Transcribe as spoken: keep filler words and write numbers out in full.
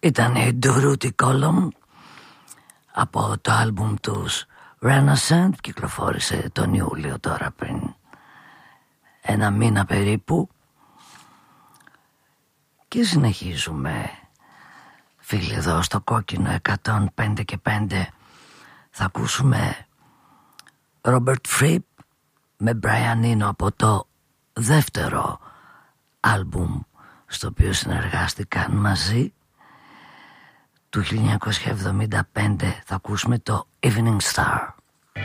Ήταν η Durutti Column από το άλμπουμ τους Renaissance, κυκλοφόρησε τον Ιούλιο τώρα πριν ένα μήνα περίπου. Και συνεχίζουμε, φίλοι, εδώ στο κόκκινο εκατόν πέντε και πέντε. Θα ακούσουμε Robert Fripp με Brian Eno από το δεύτερο άλμπουμ στο οποίο συνεργάστηκαν μαζί του χίλια εννιακόσια εβδομήντα πέντε. Θα ακούσουμε το Evening Star.